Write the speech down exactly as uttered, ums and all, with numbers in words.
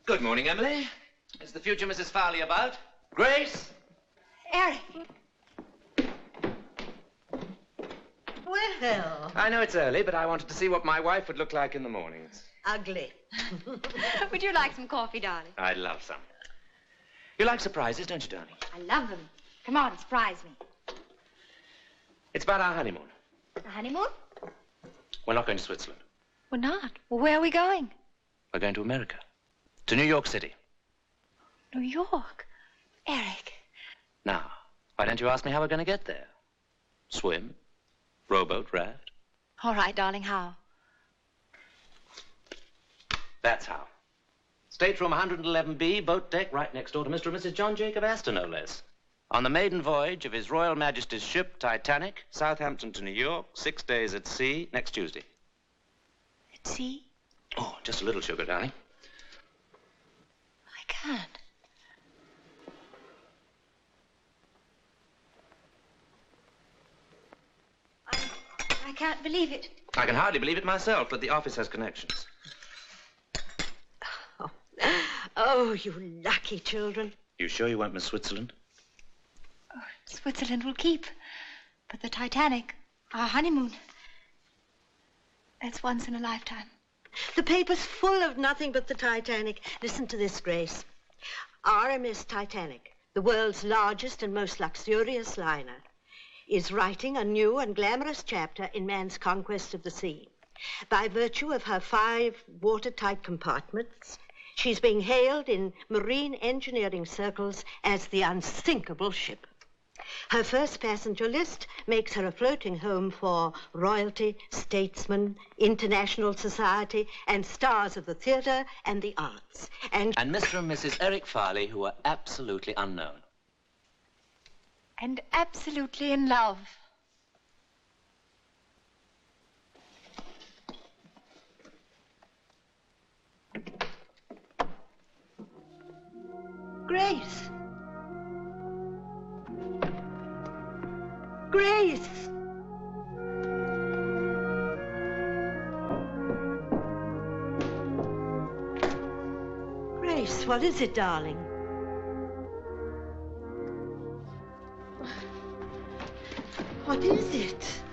Good morning, Emily. Is the future Missus Farley about? Grace? Eric. Well. I know it's early, but I wanted to see what my wife would look like in the mornings. Ugly. Would you like some coffee, darling? I'd love some. You like surprises, don't you, darling? I love them. Come on, surprise me. It's about our honeymoon. A honeymoon? We're not going to Switzerland. We're not. Well, where are we going? We're going to America. To New York City. New York? Eric. Now, why don't you ask me how we're going to get there? Swim? Rowboat? Raft? All right, darling, how? That's how. Stateroom one eleven B, boat deck, right next door to Mister and Missus John Jacob Astor, no less. On the maiden voyage of His Royal Majesty's ship, Titanic, Southampton to New York, six days at sea, next Tuesday. At sea? Oh, just a little sugar, darling. I can't. I, I can't believe it. I can hardly believe it myself, but the office has connections. Oh, oh you lucky children. You sure you won't miss Switzerland? Oh, Switzerland will keep. But the Titanic, our honeymoon, that's once in a lifetime. The paper's full of nothing but the Titanic. Listen to this, Grace. R M S Titanic, the world's largest and most luxurious liner, is writing a new and glamorous chapter in man's conquest of the sea. By virtue of her five watertight compartments, she's being hailed in marine engineering circles as the unsinkable ship. Her first passenger list makes her a floating home for royalty, statesmen, international society, and stars of the theater and the arts. And, And Mister and Missus Eric Farley, who are absolutely unknown. And absolutely in love. Grace. Grace. Grace, what is it, darling? What is it?